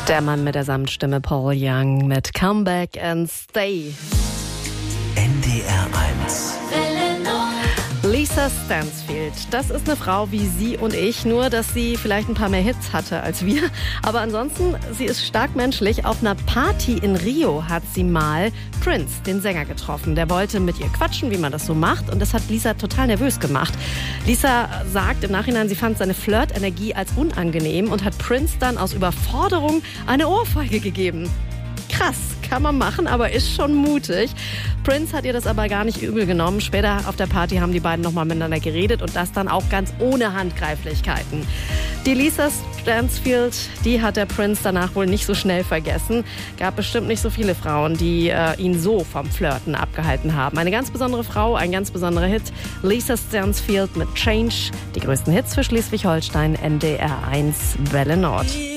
Der Mann mit der Samtstimme Paul Young mit Come Back and Stay. NDR 1. Lisa Stansfield, das ist eine Frau wie Sie und ich, nur dass sie vielleicht ein paar mehr Hits hatte als wir. Aber ansonsten, sie ist stark menschlich. Auf einer Party in Rio hat sie mal Prince, den Sänger, getroffen. Der wollte mit ihr quatschen, wie man das so macht. Und das hat Lisa total nervös gemacht. Lisa sagt im Nachhinein, sie fand seine Flirtenergie als unangenehm und hat Prince dann aus Überforderung eine Ohrfeige gegeben. Krass, kann man machen, aber ist schon mutig. Prince hat ihr das aber gar nicht übel genommen. Später auf der Party haben die beiden nochmal miteinander geredet und das dann auch ganz ohne Handgreiflichkeiten. Die Lisa Stansfield, die hat der Prince danach wohl nicht so schnell vergessen. Gab bestimmt nicht so viele Frauen, die ihn so vom Flirten abgehalten haben. Eine ganz besondere Frau, ein ganz besonderer Hit. Lisa Stansfield mit Change. Die größten Hits für Schleswig-Holstein, NDR 1 Welle Nord.